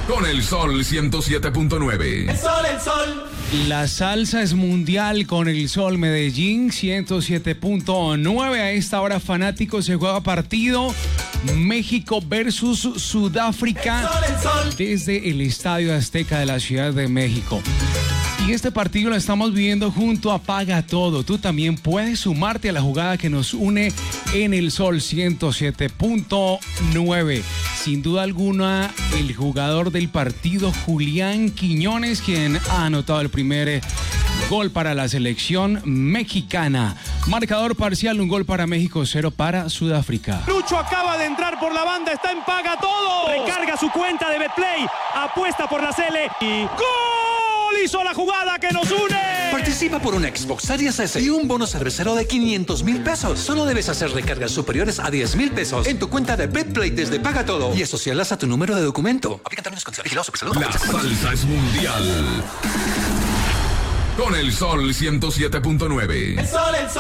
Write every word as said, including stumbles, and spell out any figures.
Con el Sol ciento siete punto nueve. El sol, el sol. La salsa es mundial con el Sol Medellín ciento siete punto nueve. A esta hora, fanáticos, se juega partido México versus Sudáfrica El sol, el sol. desde el Estadio Azteca de la Ciudad de México. Y este partido lo estamos viviendo junto a Paga Todo. Tú también puedes sumarte a la jugada que nos une en el Sol ciento siete punto nueve. Sin duda alguna, el jugador del partido, Julián Quiñones, quien ha anotado el primer eh, gol para la selección mexicana. Marcador parcial, un gol para México, cero para Sudáfrica. Lucho acaba de entrar por la banda, está en Paga Todo. Recarga su cuenta de Betplay, apuesta por la Cele y ¡gol! Hizo la jugada que nos une. Participa por una Xbox Series S y un bono cervecero de quinientos mil pesos. Solo debes hacer recargas superiores a diez mil pesos en tu cuenta de Betplay desde Paga Todo y asociarlas a tu número de documento. Aplican términos y condiciones. Vigilado Supersalud. La salsa es mundial. Con el Sol ciento siete punto nueve. El sol, el sol.